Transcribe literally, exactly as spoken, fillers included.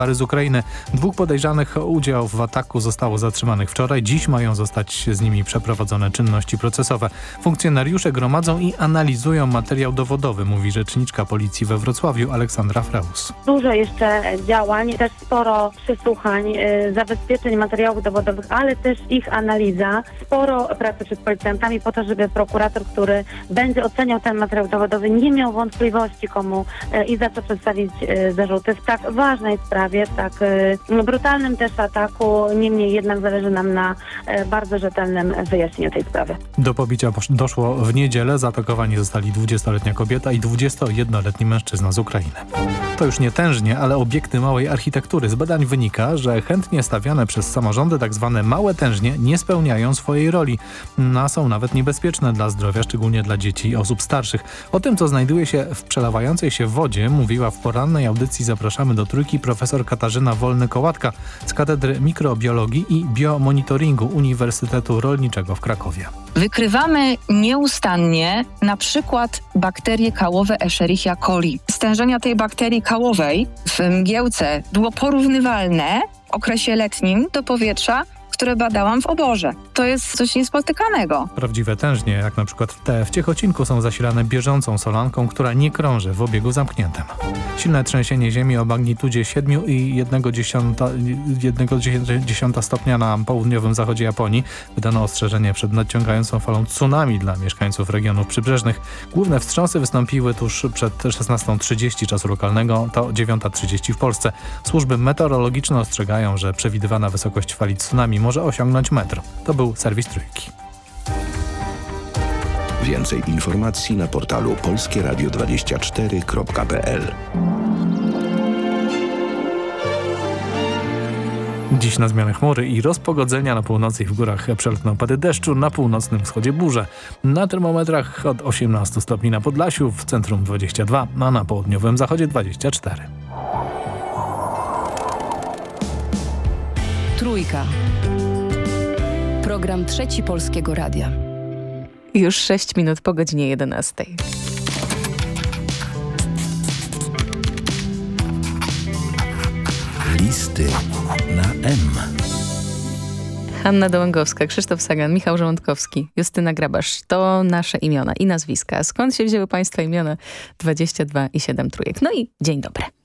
z Ukrainy. Dwóch podejrzanych o udział w ataku zostało zatrzymanych wczoraj. Dziś mają zostać z nimi przeprowadzone czynności procesowe. Funkcjonariusze gromadzą i analizują materiał dowodowy, mówi rzeczniczka policji we Wrocławiu Aleksandra Freus. Dużo jeszcze działań, też sporo przesłuchań, yy, zabezpieczeń materiałów dowodowych, ale też ich analiza. Sporo pracy przed policjantami po to, żeby prokurator, który będzie oceniał ten materiał dowodowy, nie miał wątpliwości, komu yy, i za co przedstawić yy, zarzuty w tak ważnej sprawie, tak yy, brutalnym też ataku. Niemniej jednak zależy nam na yy, bardzo rzetelnym wyjaśnieniu tej sprawy. Do pobicia doszło w niedzielę. Zaatakowani zostali dwudziestoletnia kobieta i dwudziestojednoletni mężczyzna z Ukrainy. To już nie tężnie, ale obiekty małej architektury. Z badań wynika, że chętnie stawiane przez samorządy tak zwane małe tężnie nie spełniają swojej roli. A są nawet niebezpieczne dla zdrowia, szczególnie dla dzieci i osób starszych. O tym, co znajduje się w przelewającej się wodzie, mówiła w porannej audycji Zapraszamy do Trójki profesor Katarzyna Wolny-Kołatka z Katedry Mikrobiologii i Biomonitoringu Uniwersytetu Rolniczego w Krakowie. Wykrywamy nieustannie na przykład bakterie kałowe Escherichia coli. Stężenia tej bakterii kałowej w mgiełce było porównywalne w okresie letnim do powietrza, które badałam w oborze. To jest coś niespotykanego. Prawdziwe tężnie, jak na przykład te w Ciechocinku, są zasilane bieżącą solanką, która nie krąży w obiegu zamkniętym. Silne trzęsienie ziemi o magnitudzie siedem i jeden przecinek dziesięć stopnia na południowym zachodzie Japonii. Wydano ostrzeżenie przed nadciągającą falą tsunami dla mieszkańców regionów przybrzeżnych. Główne wstrząsy wystąpiły tuż przed szesnastą trzydzieści czasu lokalnego, to dziewiąta trzydzieści w Polsce. Służby meteorologiczne ostrzegają, że przewidywana wysokość fali tsunami może osiągnąć metr. To był serwis Trójki. Więcej informacji na portalu polskie radio dwadzieścia cztery kropka p l. Dziś na zmianę chmury i rozpogodzenia. Na północy i w górach przelotne opady deszczu, na północnym wschodzie burze. Na termometrach od osiemnastu stopni na Podlasiu, w centrum dwadzieścia dwa, a na południowym zachodzie dwadzieścia cztery. Trójka. Program Trzeci Polskiego Radia. Już sześć minut po godzinie jedenastej. Listy na M. Hanna Dołęgowska, Krzysztof Sagan, Michał Żołądkowski, Justyna Grabasz. To nasze imiona i nazwiska. Skąd się wzięły Państwa imiona? dwadzieścia dwa i siedem trójek. No i dzień dobry.